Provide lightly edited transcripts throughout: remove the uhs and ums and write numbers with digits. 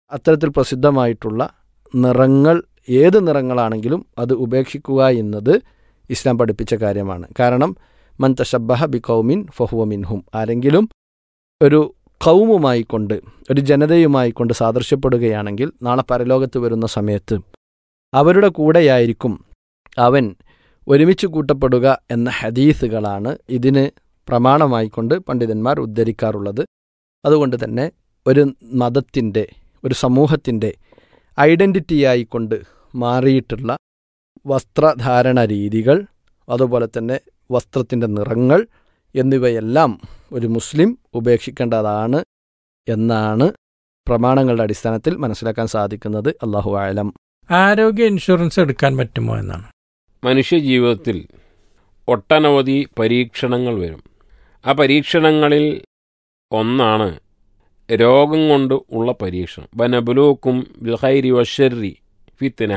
അത്തരത്തിൽ പ്രസിദ്ധമായിട്ടുള്ള നിറങ്ങൾ ഏത് നിറങ്ങളാണെങ്കിലും അത് ഉപേക്ഷിക്കുക എന്നത് ഇസ്ലാം പഠിപ്പിച്ച കാര്യമാണ്. കാരണം മൻ തശബ്ബഹ ബി ഖൗമിൻ ഫഹുവ മിൻഹും, ആരെങ്കിലും ഒരു ഖൗമുമായി കൊണ്ട് ഒരു ജനതയുമായി കൊണ്ട് സാദൃശ്യപ്പെടുകയാണെങ്കിൽ നാളെ പരലോകത്ത് വരുന്ന സമയത്ത് അവരുടെ കൂടെയായിരിക്കും അവൻ ഒരുമിച്ച് കൂട്ടപ്പെടുക എന്ന ഹദീസുകളാണ് ഇതിന് പ്രമാണമായിക്കൊണ്ട് പണ്ഡിതന്മാർ ഉദ്ധരിക്കാറുള്ളത്. അതുകൊണ്ട് തന്നെ ഒരു മതത്തിൻ്റെ ഒരു സമൂഹത്തിൻ്റെ ഐഡൻറ്റിറ്റിയായിക്കൊണ്ട് മാറിയിട്ടുള്ള വസ്ത്രധാരണ രീതികൾ, അതുപോലെ തന്നെ വസ്ത്രത്തിൻ്റെ നിറങ്ങൾ എന്നിവയെല്ലാം ഒരു മുസ്ലിം ഉപേക്ഷിക്കേണ്ടതാണ് എന്നാണ് പ്രമാണങ്ങളുടെ അടിസ്ഥാനത്തിൽ മനസ്സിലാക്കാൻ സാധിക്കുന്നത്. അല്ലാഹു അഅലം. ആരോഗ്യ ഇൻഷുറൻസ് എടുക്കാൻ പറ്റുമോ എന്നാണ്. മനുഷ്യജീവിതത്തിൽ ഒട്ടനവധി പരീക്ഷണങ്ങൾ വരും. ആ പരീക്ഷണങ്ങളിൽ ഒന്നാണ് രോഗം കൊണ്ട് ഉള്ള പരീക്ഷണം. ബനബുലൂക്കും ബിൽഖൈരി വശർരി ഫിത്ന,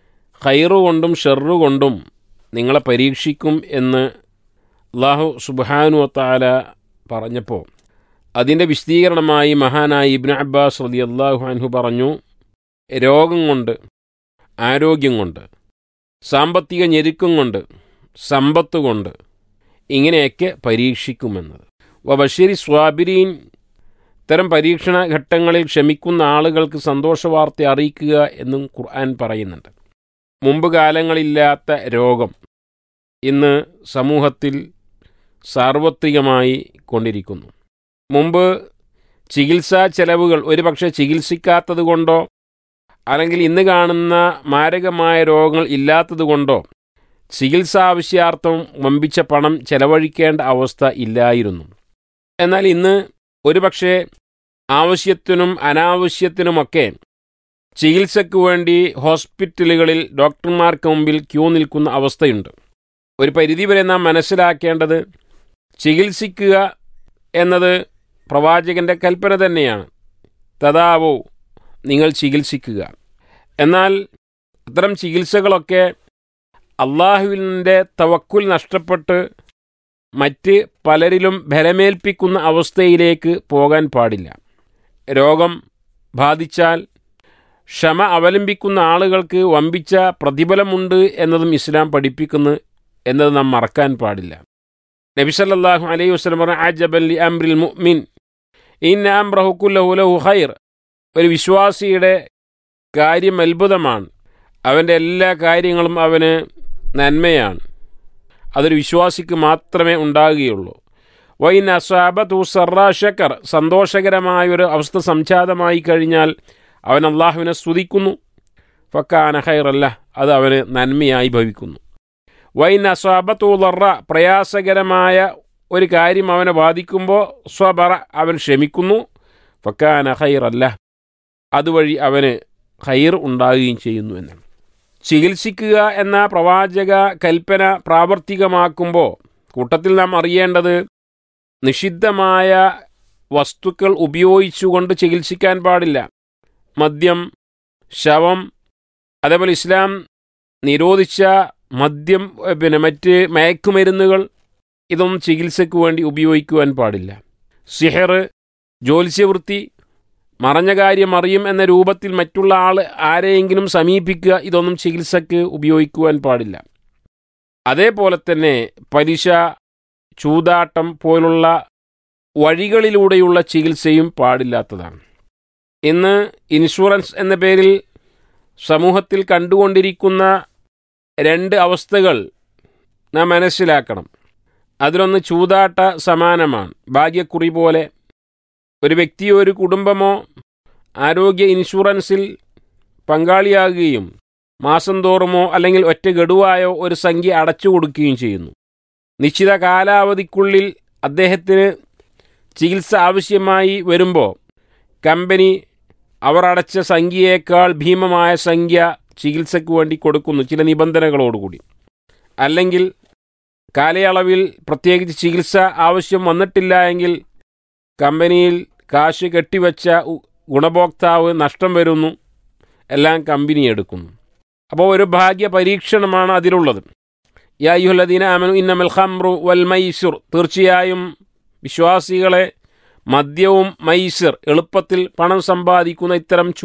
ഖൈറു കൊണ്ടും ഷർറു കൊണ്ടും നിങ്ങളെ പരീക്ഷിക്കും എന്ന് അല്ലാഹു സുബ്ഹാനഹു വ തആല പറഞ്ഞപ്പോൾ അതിൻ്റെ വിശദീകരണമായി മഹാനായ ഇബ്നു അബ്ബാസ് റളിയല്ലാഹു അൻഹു പറഞ്ഞു, രോഗം കൊണ്ട്, ആരോഗ്യം കൊണ്ട്, സാമ്പത്തിക ഞെരുക്കം കൊണ്ട്, സമ്പത്ത് കൊണ്ട് ഇങ്ങനെയൊക്കെ പരീക്ഷിക്കുമെന്നത്. വബശിരി സ്വാബിരീൻ, ഇത്തരം പരീക്ഷണ ഘട്ടങ്ങളിൽ ക്ഷമിക്കുന്ന ആളുകൾക്ക് സന്തോഷവാർത്ത അറിയിക്കുക എന്നും ഖുർആൻ പറയുന്നുണ്ട്. മുമ്പ് കാലങ്ങളില്ലാത്ത രോഗം ഇന്ന് സമൂഹത്തിൽ സാർവത്രികമായി കൊണ്ടിരിക്കുന്നു. മുമ്പ് ചികിത്സാ ചെലവുകൾ ഒരുപക്ഷെ ചികിത്സിക്കാത്തത് കൊണ്ടോ അല്ലെങ്കിൽ ഇന്ന് കാണുന്ന മാരകമായ രോഗങ്ങൾ ഇല്ലാത്തത് കൊണ്ടോ ചികിത്സാ ആവശ്യാർത്ഥം വമ്പിച്ച പണം ചെലവഴിക്കേണ്ട അവസ്ഥ ഇല്ലായിരുന്നു. എന്നാൽ ഇന്ന് ഒരുപക്ഷെ ആവശ്യത്തിനും അനാവശ്യത്തിനുമൊക്കെ ചികിത്സയ്ക്ക് വേണ്ടി ഹോസ്പിറ്റലുകളിൽ ഡോക്ടർമാർക്ക് മുമ്പിൽ ക്യൂ നിൽക്കുന്ന അവസ്ഥയുണ്ട്. ഒരു പരിധിവരെ നാം മനസ്സിലാക്കേണ്ടത് ചികിത്സിക്കുക എന്നത് പ്രവാചകൻ്റെ കൽപ്പന തന്നെയാണ്. തദാവോ, നിങ്ങൾ ചികിത്സിക്കുക. എന്നാൽ അത്തരം ചികിത്സകളൊക്കെ അള്ളാഹുവിൻ്റെ തവക്കുൽ നഷ്ടപ്പെട്ട് മറ്റ് പലരിലും ബലമേൽപ്പിക്കുന്ന അവസ്ഥയിലേക്ക് പോകാൻ പാടില്ല. രോഗം ബാധിച്ചാൽ ക്ഷമ അവലംബിക്കുന്ന ആളുകൾക്ക് വമ്പിച്ച പ്രതിഫലമുണ്ട് എന്നതും ഇസ്ലാം പഠിപ്പിക്കുന്നു എന്നത് നാം മറക്കാൻ പാടില്ല. നബി സല്ലല്ലാഹു അലൈഹി വസല്ലം പറഞ്ഞു, അജബൻ ലി അംറിൽ മുഅ്മിൻ ഇന്ന അംറഹു കുല്ലഹു ലഹു ഖൈർ. ഒരു വിശ്വാസിയുടെ കാര്യം അത്ഭുതമാണ്, അവൻ്റെ എല്ലാ കാര്യങ്ങളും അവന് നന്മയാണ്. അതൊരു വിശ്വാസിക്ക് മാത്രമേ ഉണ്ടാകുകയുള്ളൂ. വൈൻ അസ്വാബതു സർറാ ശക്കർ, സന്തോഷകരമായൊരു അവസ്ഥ സംജാതമായി കഴിഞ്ഞാൽ അവൻ അള്ളാഹുവിനെ സ്തുതിക്കുന്നു. ഫക്കാന ഖൈറല്ല, അത് അവന് നന്മയായി ഭവിക്കുന്നു. വൈൻ അസ്വാബതു ദർറ, പ്രയാസകരമായ ഒരു കാര്യം അവനെ ബാധിക്കുമ്പോൾ സ്വബറ, അവൻ ക്ഷമിക്കുന്നു. ഫക്കാന ഖൈറല്ല, അതുവഴി അവന് ഖൈർ ഉണ്ടാകുകയും ചെയ്യുന്നു എന്നാണ്. ചികിത്സിക്കുക എന്ന പ്രവാചക കൽപ്പന പ്രാവർത്തികമാക്കുമ്പോൾ കൂട്ടത്തിൽ നാം അറിയേണ്ടത്, നിഷിദ്ധമായ വസ്തുക്കൾ ഉപയോഗിച്ചുകൊണ്ട് ചികിത്സിക്കാൻ പാടില്ല. മദ്യം, ശവം, അതേപോലെ ഇസ്ലാം നിരോധിച്ച മദ്യം, മറ്റ് മയക്കുമരുന്നുകൾ, ഇതൊന്നും ചികിത്സയ്ക്ക് വേണ്ടി ഉപയോഗിക്കുവാൻ പാടില്ല. സിഹർ, ജ്യോത്സ്യവൃത്തി, മറഞ്ഞ കാര്യം അറിയും എന്ന രൂപത്തിൽ മറ്റുള്ള ആരെയെങ്കിലും സമീപിക്കുക, ഇതൊന്നും ചികിത്സയ്ക്ക് ഉപയോഗിക്കുവാൻ പാടില്ല. അതേപോലെ തന്നെ പലിശ, ചൂതാട്ടം പോലുള്ള വഴികളിലൂടെയുള്ള ചികിത്സയും പാടില്ലാത്തതാണ്. ഇന്ന് ഇൻഷുറൻസ് എന്ന പേരിൽ സമൂഹത്തിൽ കണ്ടുകൊണ്ടിരിക്കുന്ന രണ്ട് അവസ്ഥകൾ നാം മനസ്സിലാക്കണം. അതിലൊന്ന് ചൂതാട്ട സമാനമാണ്. ഭാഗ്യക്കുറി പോലെ ഒരു വ്യക്തിയോ ഒരു കുടുംബമോ ആരോഗ്യ ഇൻഷുറൻസിൽ പങ്കാളിയാകുകയും മാസം തോറുമോ അല്ലെങ്കിൽ ഒറ്റ ഗഡുവായോ ഒരു സംഖ്യ അടച്ചു കൊടുക്കുകയും ചെയ്യുന്നു. നിശ്ചിത കാലാവധിക്കുള്ളിൽ അദ്ദേഹത്തിന് ചികിത്സ ആവശ്യമായി വരുമ്പോൾ കമ്പനി അവർ അടച്ച സംഖ്യയേക്കാൾ ഭീമമായ സംഖ്യ ചികിത്സയ്ക്ക് വേണ്ടി കൊടുക്കുന്നു, ചില നിബന്ധനകളോടുകൂടി. അല്ലെങ്കിൽ കാലയളവിൽ പ്രത്യേകിച്ച് ചികിത്സ ആവശ്യം വന്നിട്ടില്ല എങ്കിൽ കമ്പനിയിൽ കാശ് കെട്ടിവെച്ച ഗുണഭോക്താവ് നഷ്ടം വരുന്നു, എല്ലാം കമ്പനി എടുക്കുന്നു. അപ്പോൾ ഒരു ഭാഗ്യ പരീക്ഷണമാണ് അതിലുള്ളത്. യാ അയ്യുഹല്ലദീന ആമനു ഇന്നമൽ ഖംറു വൽ മൈസിർ, തീർച്ചയായും വിശ്വാസികളെ മദ്യവും മൈസിർ, എളുപ്പത്തിൽ പണം സമ്പാദിക്കുന്ന ഇത്തരം